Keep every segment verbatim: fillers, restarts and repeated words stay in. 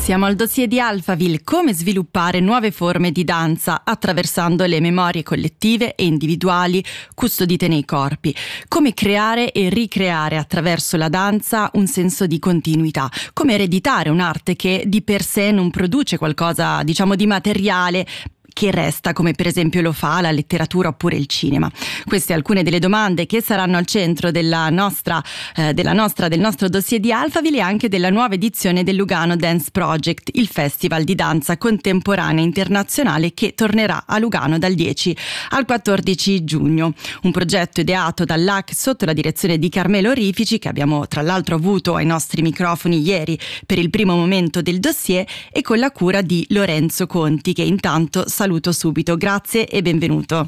Siamo al dossier di Alphaville, come sviluppare nuove forme di danza attraversando le memorie collettive e individuali custodite nei corpi, come creare e ricreare attraverso la danza un senso di continuità, come ereditare un'arte che di per sé non produce qualcosa, diciamo, di materiale, che resta, come per esempio lo fa la letteratura oppure il cinema. Queste alcune delle domande che saranno al centro della nostra, eh, della nostra, del nostro dossier di Alphaville e anche della nuova edizione del Lugano Dance Project, il festival di danza contemporanea internazionale che tornerà a Lugano dal dieci al quattordici giugno. Un progetto ideato dall'A C sotto la direzione di Carmelo Rifici, che abbiamo tra l'altro avuto ai nostri microfoni ieri per il primo momento del dossier, e con la cura di Lorenzo Conti, che intanto saluto subito. Grazie e benvenuto.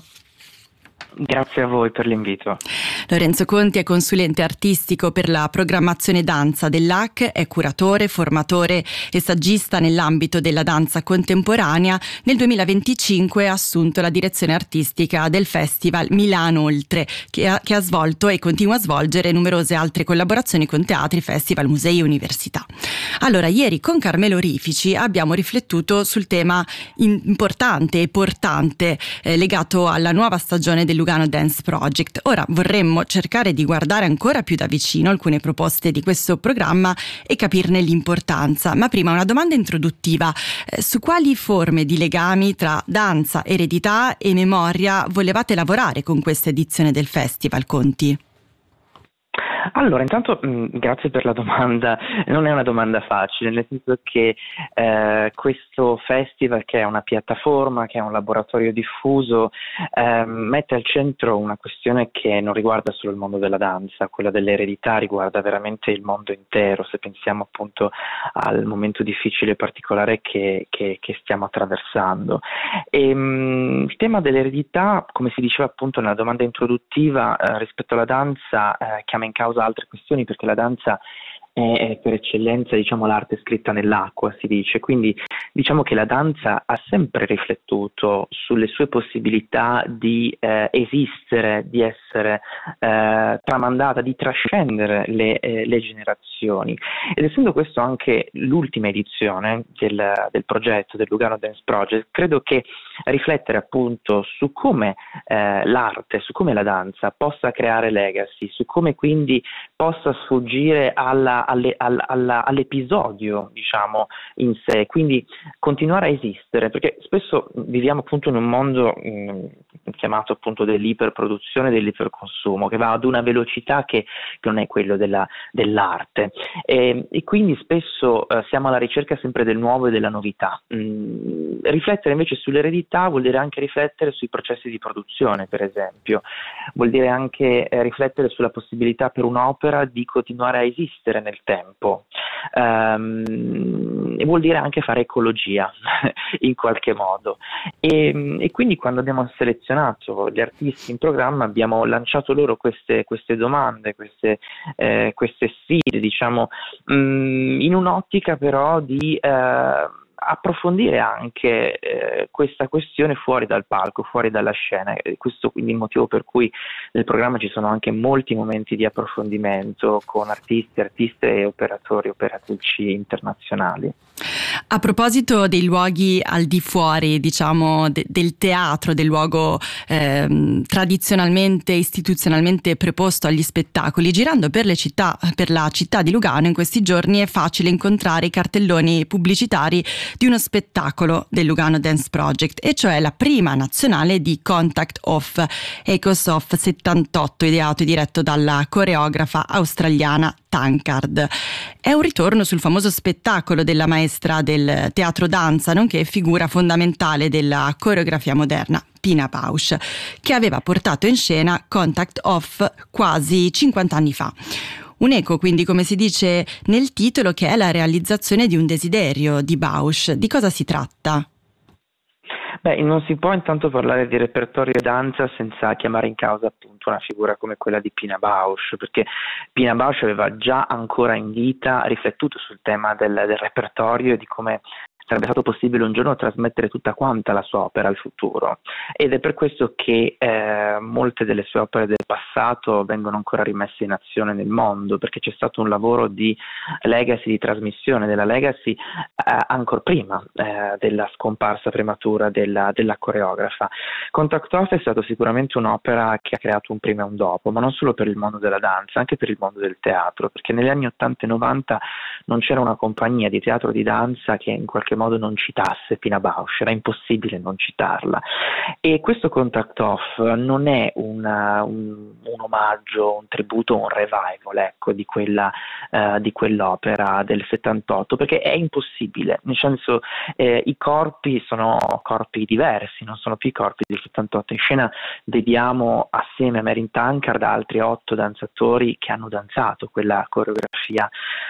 Grazie a voi per l'invito. Lorenzo Conti è consulente artistico per la programmazione danza dell'A C, è curatore, formatore e saggista nell'ambito della danza contemporanea. Nel duemilaventicinque ha assunto la direzione artistica del Festival Milano Oltre, che ha, che ha svolto e continua a svolgere numerose altre collaborazioni con teatri, festival, musei e università. Allora, ieri con Carmelo Rifici abbiamo riflettuto sul tema importante e portante eh, legato alla nuova stagione del Lugano Dance Project. Ora vorremmo cercare di guardare ancora più da vicino alcune proposte di questo programma e capirne l'importanza, ma prima una domanda introduttiva: eh, su quali forme di legami tra danza, eredità e memoria volevate lavorare con questa edizione del festival, Conti? Allora, intanto mh, grazie per la domanda. Non è una domanda facile, nel senso che eh, questo festival, che è una piattaforma, che è un laboratorio diffuso, eh, mette al centro una questione che non riguarda solo il mondo della danza, quella dell'eredità riguarda veramente il mondo intero, se pensiamo appunto al momento difficile e particolare che, che, che stiamo attraversando. E, mh, il tema dell'eredità, come si diceva appunto nella domanda introduttiva, eh, rispetto alla danza, eh, chiama in causa altre questioni, perché la danza è per eccellenza, diciamo, l'arte scritta nell'acqua, si dice. Quindi diciamo che la danza ha sempre riflettuto sulle sue possibilità di eh, esistere, di essere eh, tramandata, di trascendere le, eh, le generazioni. Ed essendo questo anche l'ultima edizione del, del progetto, del Lugano Dance Project, credo che riflettere appunto su come eh, l'arte, su come la danza possa creare legacy, su come quindi possa sfuggire alla Alle, alla, all'episodio, diciamo, in sé, quindi continuare a esistere, perché spesso viviamo appunto in un mondo mh, chiamato appunto dell'iperproduzione, dell'iperconsumo, che va ad una velocità che, che non è quello della, dell'arte, e, e quindi spesso eh, siamo alla ricerca sempre del nuovo e della novità. Mh, riflettere invece sull'eredità vuol dire anche riflettere sui processi di produzione, per esempio, vuol dire anche eh, riflettere sulla possibilità per un'opera di continuare a esistere nel tempo, um, e vuol dire anche fare ecologia in qualche modo, e, e quindi quando abbiamo selezionato gli artisti in programma abbiamo lanciato loro queste, queste domande, queste, eh, queste sfide, diciamo, um, in un'ottica però di eh, approfondire anche eh, questa questione fuori dal palco, fuori dalla scena. E questo quindi è il motivo per cui nel programma ci sono anche molti momenti di approfondimento con artisti, artiste e operatori, operatrici internazionali. A proposito dei luoghi al di fuori, diciamo, de- del teatro, del luogo ehm, tradizionalmente, istituzionalmente preposto agli spettacoli, girando per le città, per la città di Lugano in questi giorni è facile incontrare i cartelloni pubblicitari di uno spettacolo del Lugano Dance Project, e cioè la prima nazionale di Contact Off, Echoes of settantotto, ideato e diretto dalla coreografa australiana Tankard. È un ritorno sul famoso spettacolo della maestra del teatro danza, nonché figura fondamentale della coreografia moderna, Pina Bausch, che aveva portato in scena Contact Off quasi cinquanta anni fa. Un eco, quindi, come si dice nel titolo, che è la realizzazione di un desiderio di Bausch. Di cosa si tratta? Beh, non si può intanto parlare di repertorio e danza senza chiamare in causa appunto una figura come quella di Pina Bausch, perché Pina Bausch aveva già ancora in vita riflettuto sul tema del, del repertorio e di come sarebbe stato possibile un giorno trasmettere tutta quanta la sua opera al futuro, ed è per questo che eh, molte delle sue opere del passato vengono ancora rimesse in azione nel mondo, perché c'è stato un lavoro di legacy, di trasmissione della legacy eh, ancora prima eh, della scomparsa prematura della, della coreografa. Contact Off è stato sicuramente un'opera che ha creato un prima e un dopo, ma non solo per il mondo della danza, anche per il mondo del teatro, perché negli anni ottanta e novanta non c'era una compagnia di teatro di danza che in qualche modo non citasse Pina Bausch, era impossibile non citarla. E questo Contact Off non è una, un, un omaggio, un tributo, un revival, ecco, di quella uh, di quell'opera del settantotto, perché è impossibile, nel senso eh, i corpi sono corpi diversi, non sono più i corpi del settantotto. In scena vediamo assieme a Merin Tankard altri otto danzatori che hanno danzato quella coreografia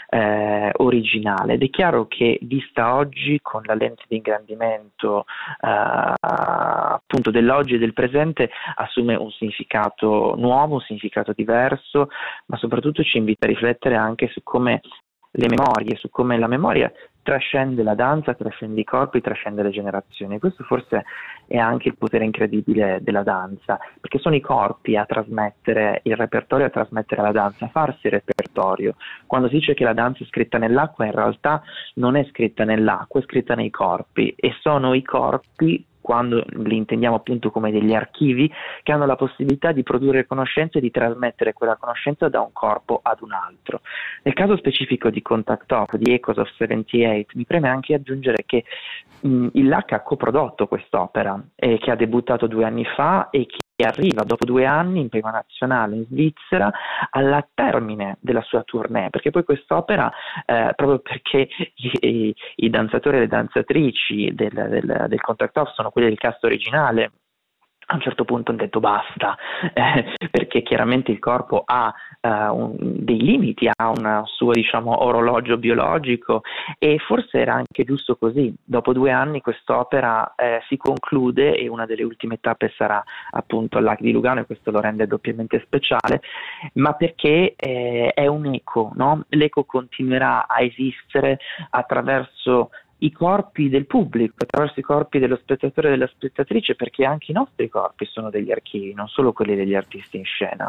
eh, originale, ed è chiaro che vista oggi con la lente di ingrandimento eh, appunto dell'oggi e del presente assume un significato nuovo, un significato diverso, ma soprattutto ci invita a riflettere anche su come le memorie, su come la memoria trascende la danza, trascende i corpi, trascende le generazioni. Questo forse è anche il potere incredibile della danza, perché sono i corpi a trasmettere il repertorio, a trasmettere la danza, a farsi repertorio. Quando si dice che la danza è scritta nell'acqua, in realtà non è scritta nell'acqua, è scritta nei corpi, e sono i corpi, quando li intendiamo appunto come degli archivi, che hanno la possibilità di produrre conoscenza e di trasmettere quella conoscenza da un corpo ad un altro. Nel caso specifico di Contact Off, di Echoes of settantotto, mi preme anche aggiungere che mh, il L A C ha coprodotto quest'opera, eh, che ha debuttato due anni fa e che arriva dopo due anni in prima nazionale in Svizzera alla termine della sua tournée, perché poi quest'opera, eh, proprio perché i, i, i danzatori e le danzatrici del, del, del Contact Off sono quelli del cast originale, a un certo punto hanno detto basta, eh, perché chiaramente il corpo ha uh, un, dei limiti, ha un suo, diciamo, orologio biologico, e forse era anche giusto così. Dopo due anni quest'opera eh, si conclude, e una delle ultime tappe sarà appunto l'A C di Lugano, e questo lo rende doppiamente speciale, ma perché eh, è un eco, no? L'eco continuerà a esistere attraverso i corpi del pubblico, attraverso i corpi dello spettatore e della spettatrice, perché anche i nostri corpi sono degli archivi, non solo quelli degli artisti in scena.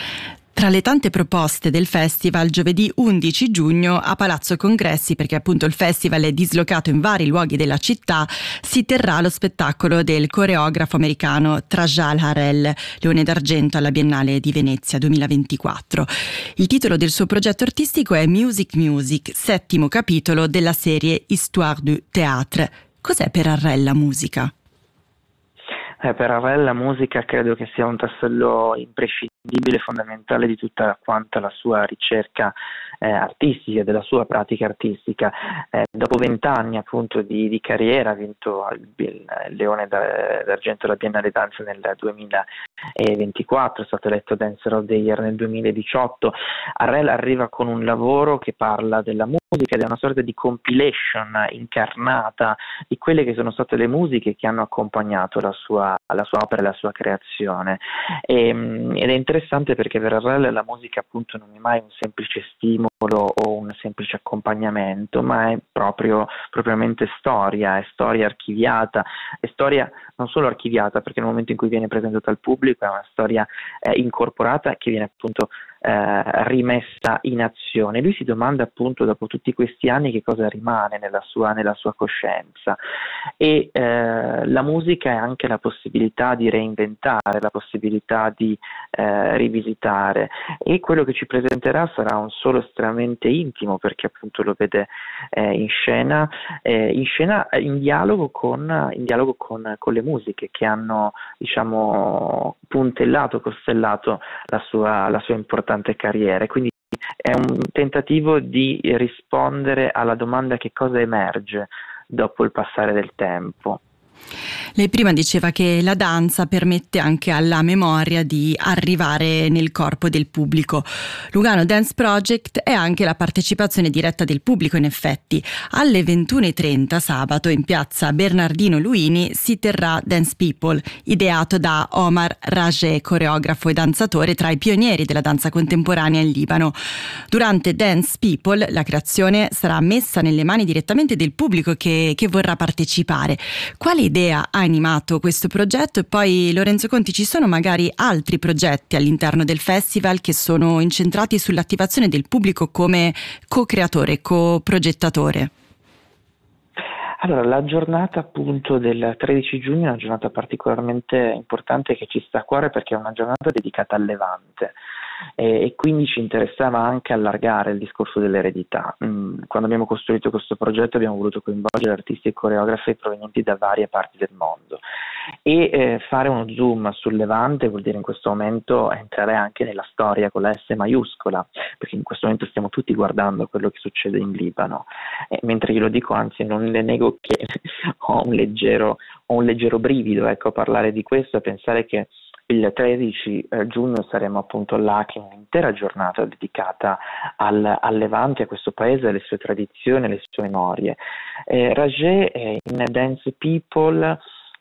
Tra le tante proposte del festival, giovedì undici giugno a Palazzo Congressi, perché appunto il festival è dislocato in vari luoghi della città, si terrà lo spettacolo del coreografo americano Trajal Harel, Leone d'Argento alla Biennale di Venezia duemilaventiquattro. Il titolo del suo progetto artistico è Music Music, settimo capitolo della serie Histoire du Théâtre. Cos'è per Harel la musica? Eh, per Harel la musica credo che sia un tassello imprescindibile, fondamentale di tutta quanta la sua ricerca eh, artistica, della sua pratica artistica. Eh, dopo vent'anni appunto di, di carriera, ha vinto il, il Leone d'Argento alla Biennale Danza nel duemilaventiquattro, è stato eletto Dancer of the Year nel duemiladiciotto. Harel arriva con un lavoro che parla della musica ed è una sorta di compilation incarnata di quelle che sono state le musiche che hanno accompagnato la sua, la sua opera e la sua creazione. E, ed è interessante perché per Harel la musica appunto non è mai un semplice stimolo o un semplice accompagnamento, ma è proprio propriamente storia, è storia archiviata, è storia non solo archiviata perché nel momento in cui viene presentata al pubblico è una storia eh, incorporata che viene appunto Eh, rimessa in azione. Lui si domanda appunto dopo tutti questi anni che cosa rimane nella sua, nella sua coscienza, e eh, la musica è anche la possibilità di reinventare, la possibilità di eh, rivisitare, e quello che ci presenterà sarà un solo estremamente intimo perché appunto lo vede eh, in scena, eh, in scena in dialogo con, in dialogo con, con le musiche che hanno, diciamo, puntellato, costellato la sua, la sua importanza carriera. Quindi è un tentativo di rispondere alla domanda che cosa emerge dopo il passare del tempo. Lei prima diceva che la danza permette anche alla memoria di arrivare nel corpo del pubblico. Lugano Dance Project è anche la partecipazione diretta del pubblico, in effetti. Alle ventuno e trenta sabato in piazza Bernardino Luini si terrà Dance People, ideato da Omar Rajeh, coreografo e danzatore tra i pionieri della danza contemporanea in Libano. Durante Dance People la creazione sarà messa nelle mani direttamente del pubblico che, che vorrà partecipare. Quale idea ha animato questo progetto? E poi, Lorenzo Conti, ci sono magari altri progetti all'interno del festival che sono incentrati sull'attivazione del pubblico come co-creatore, co-progettatore? Allora, la giornata appunto del tredici giugno è una giornata particolarmente importante che ci sta a cuore perché è una giornata dedicata al Levante. E, e quindi ci interessava anche allargare il discorso dell'eredità. Mm, quando abbiamo costruito questo progetto abbiamo voluto coinvolgere artisti e coreografi provenienti da varie parti del mondo e eh, fare uno zoom sul Levante vuol dire in questo momento entrare anche nella storia con la S maiuscola, perché in questo momento stiamo tutti guardando quello che succede in Libano, e mentre io lo dico, anzi non le nego che ho un leggero, ho un leggero brivido ecco, a parlare di questo e pensare che il tredici giugno saremo appunto là che un'intera giornata dedicata al, al Levante, a questo paese, alle sue tradizioni, alle sue memorie. Eh, Rajeh eh, in Dance People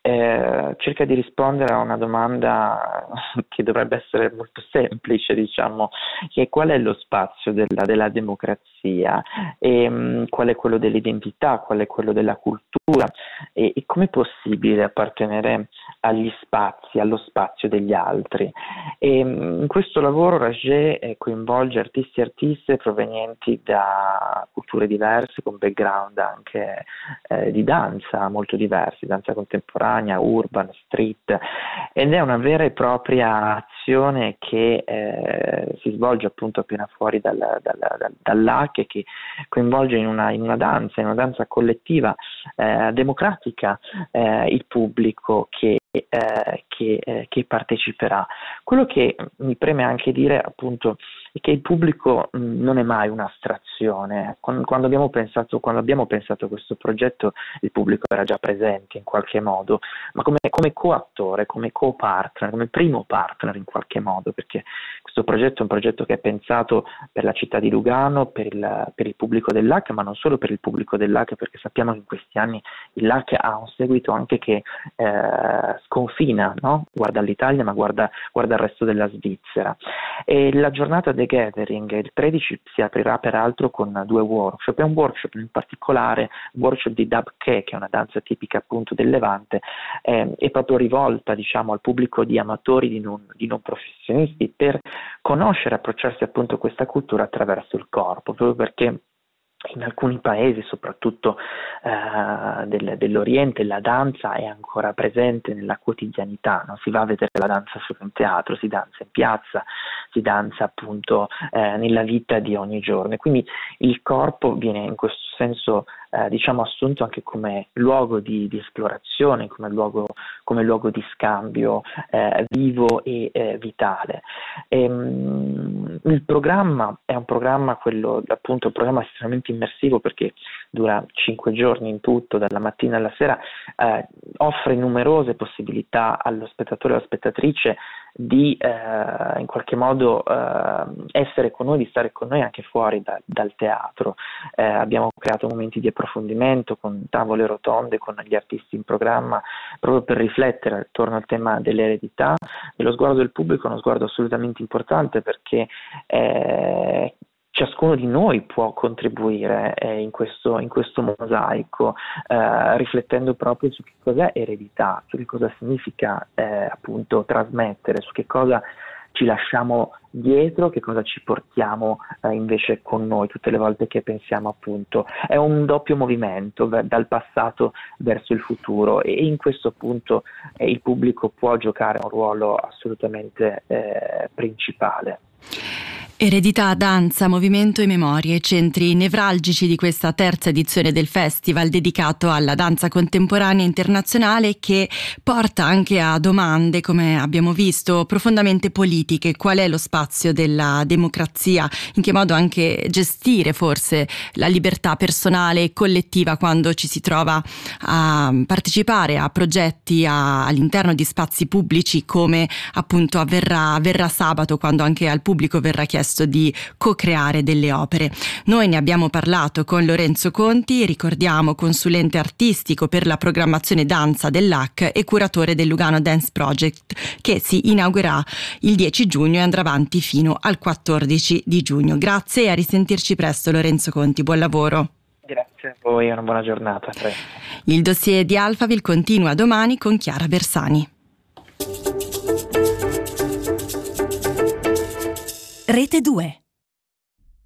eh, cerca di rispondere a una domanda che dovrebbe essere molto semplice, diciamo, che è: qual è lo spazio della, della democrazia, e, mh, qual è quello dell'identità, qual è quello della cultura, e, e com'è possibile appartenere agli spazi, allo spazio degli altri. E, mh, in questo lavoro Rajeh eh, coinvolge artisti e artiste provenienti da culture diverse, con background anche eh, di danza molto diversi, danza contemporanea, urban, street, ed è una vera e propria azione che eh, si svolge appunto appena fuori dal, dal, dal, dall'A C, che coinvolge in una, in una danza, in una danza collettiva eh, democratica eh, il pubblico che Eh, che, eh, che parteciperà. Quello che mi preme anche dire appunto è che il pubblico mh, non è mai un'astrazione. Quando, quando abbiamo pensato quando abbiamo pensato a questo progetto il pubblico era già presente in qualche modo, ma come, come coattore, come co-partner, come primo partner in qualche modo, perché questo progetto è un progetto che è pensato per la città di Lugano, per il, per il pubblico dell'A C, ma non solo per il pubblico dell'A C, perché sappiamo che in questi anni l'A C ha un seguito anche che eh, sconfina, no? Guarda l'Italia ma guarda, guarda il resto della Svizzera. E la giornata The Gathering il tredici si aprirà peraltro con due workshop, e un workshop in particolare, un workshop di Dabke, che è una danza tipica appunto del Levante, eh, è proprio rivolta diciamo al pubblico di amatori, di non, di non professionisti, per conoscere e approcciarsi appunto a questa cultura attraverso il corpo, proprio perché in alcuni paesi, soprattutto eh, del, dell'Oriente, la danza è ancora presente nella quotidianità, non si va a vedere la danza solo in teatro, si danza in piazza, si danza appunto eh, nella vita di ogni giorno, e quindi il corpo viene in questo senso eh, diciamo assunto anche come luogo di, di esplorazione, come luogo, come luogo di scambio eh, vivo e eh, vitale. E, mh, il programma è un programma, quello appunto un programma estremamente immersivo, perché dura cinque giorni in tutto, dalla mattina alla sera, eh, offre numerose possibilità allo spettatore o alla spettatrice di eh, in qualche modo eh, essere con noi, di stare con noi anche fuori da, dal teatro. Eh, abbiamo creato momenti di approfondimento con tavole rotonde con gli artisti in programma, proprio per riflettere attorno al tema dell'eredità, e lo sguardo del pubblico è uno sguardo assolutamente importante, perché eh, ciascuno di noi può contribuire eh, in, questo, in questo mosaico, eh, riflettendo proprio su che cos'è eredità, su che cosa significa eh, appunto trasmettere, su che cosa ci lasciamo dietro, che cosa ci portiamo eh, invece con noi tutte le volte che pensiamo appunto. È un doppio movimento v- dal passato verso il futuro, e in questo appunto eh, il pubblico può giocare un ruolo assolutamente eh, principale. Eredità, danza, movimento e memorie, centri nevralgici di questa terza edizione del festival dedicato alla danza contemporanea internazionale, che porta anche a domande, come abbiamo visto, profondamente politiche. Qual è lo spazio della democrazia? In che modo anche gestire forse la libertà personale e collettiva quando ci si trova a partecipare a progetti a, all'interno di spazi pubblici, come appunto avverrà, avverrà sabato, quando anche al pubblico verrà chiesto di co-creare delle opere. Noi ne abbiamo parlato con Lorenzo Conti, ricordiamo consulente artistico per la programmazione danza dell'A C e curatore del Lugano Dance Project, che si inaugurerà il dieci giugno e andrà avanti fino al quattordici di giugno. Grazie e a risentirci presto, Lorenzo Conti, buon lavoro. Grazie a voi, una buona giornata. Il dossier di Alphaville continua domani con Chiara Bersani. Rete due.